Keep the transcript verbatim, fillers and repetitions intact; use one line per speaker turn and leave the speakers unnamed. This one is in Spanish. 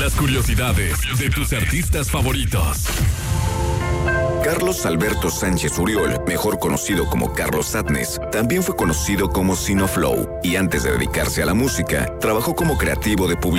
las curiosidades de tus artistas favoritos.
Carlos Alberto Sánchez Uriol, mejor conocido como Carlos Sadness, también fue conocido como Sinoflow, y antes de dedicarse a la música, trabajó como creativo de publicidad.